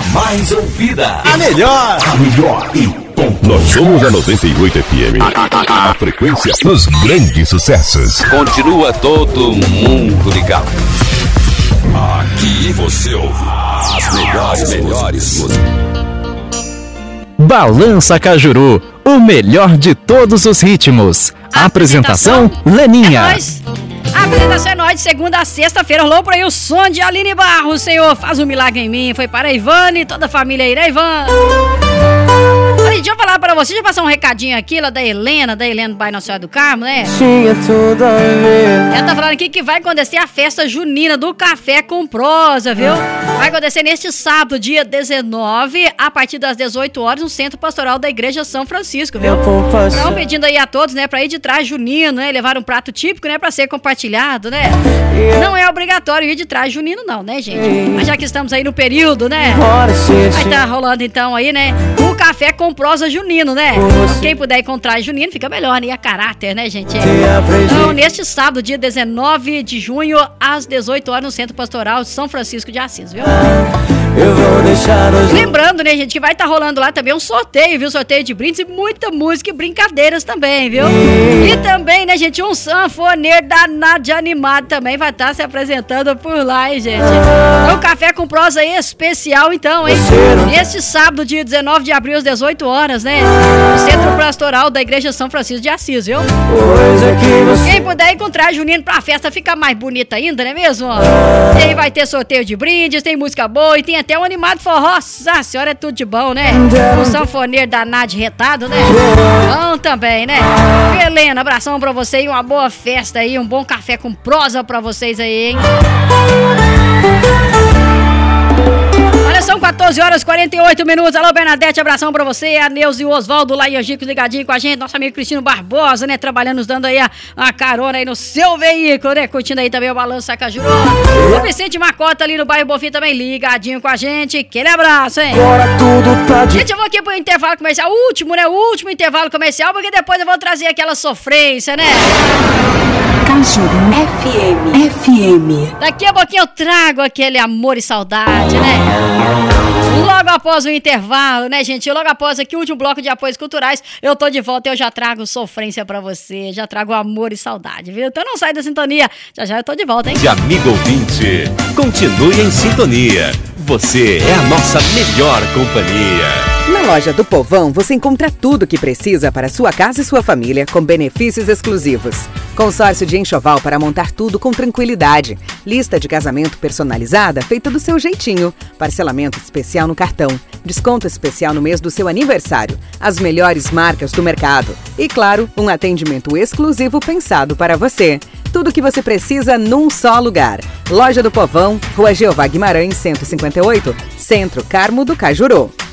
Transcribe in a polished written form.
mais ouvida. A melhor e ponto. Nós somos a 98 FM. A frequência dos grandes sucessos. Continua todo mundo ligado. Aqui você ouve as melhores músicas. Balança Cajuru, o melhor de todos os ritmos. Apresentação Leninha. É nóis. A apresentação é nóis, de segunda a sexta-feira. Rolou por aí o som de Aline Barros. Senhor, faz um milagre em mim. Foi para a Ivane e toda a família aí, né, Ivan? Deixa eu falar pra você, deixa eu passar um recadinho aqui lá da Helena do bairro Nossa Senhora do Carmo, né? Tinha tudo a ver. Ela tá falando aqui que vai acontecer a festa junina do Café com Prosa, viu? Vai acontecer neste sábado, dia 19, a partir das 18 horas, no Centro Pastoral da Igreja São Francisco, viu? Estão pedindo aí a todos, né, pra ir de traje junino, né? Levar um prato típico, né, pra ser compartilhado, né? Não é obrigatório ir de traje junino, não, né, gente? Mas já que estamos aí no período, né? Vai tá rolando então aí, né? O Café com Prosa junino, né? Então, quem puder ir com traje junino, fica melhor, né? E a caráter, né, gente? Então, neste sábado, dia 19 de junho, às 18 horas, no Centro Pastoral de São Francisco de Assis, viu? Lembrando, né, gente, que vai estar rolando lá também um sorteio, viu? Sorteio de brindes e muita música e brincadeiras também, viu? E também, né, gente, um sanfoneiro danado de animado também vai estar se apresentando por lá, hein, gente? Então, Café com Prosa especial, então, hein? Neste sábado, dia 19 de abril, às 18 horas, né? No Centro Pastoral da Igreja São Francisco de Assis, viu? Quem puder ir com traje junino pra festa ficar mais bonita ainda, não é mesmo? E aí vai ter sorteio de brindes, tem música boa e tem até um animado forró. Nossa senhora, é tudo de bom, né? Um sanfoneiro danado de retado, né? Bom também, né? Helena, abração pra você e uma boa festa aí, um bom café com prosa pra vocês aí, hein? São 14 horas e 48 minutos. Alô, Bernadette, abração pra você. A Neuza e o Oswaldo lá em Angico ligadinho com a gente. Nosso amigo Cristino Barbosa, né? Trabalhando, nos dando aí a carona aí no seu veículo, né? Curtindo aí também o Balança Cajuru. O Vicente Macota ali no bairro Bonfim também ligadinho com a gente. Aquele abraço, hein? Gente, eu vou aqui pro intervalo comercial. O último intervalo comercial, porque depois eu vou trazer aquela sofrência, né? Cajuru FM. Daqui a pouquinho eu trago aquele amor e saudade, né? Logo após o intervalo, né, gente? Logo após aqui o último bloco de apoios culturais, eu tô de volta e eu já trago sofrência pra você, já trago amor e saudade, viu? Então não sai da sintonia, já eu tô de volta, hein? De amigo ouvinte, continue em sintonia. Você é a nossa melhor companhia. Na loja do Povão, você encontra tudo o que precisa para sua casa e sua família, com benefícios exclusivos. Consórcio de enxoval para montar tudo com tranquilidade. Lista de casamento personalizada feita do seu jeitinho. Parcelamento especial no cartão. Desconto especial no mês do seu aniversário. As melhores marcas do mercado. E, claro, um atendimento exclusivo pensado para você. Tudo o que você precisa num só lugar. Loja do Povão, Rua Jeová Guimarães, 158, Centro Carmo do Cajuru.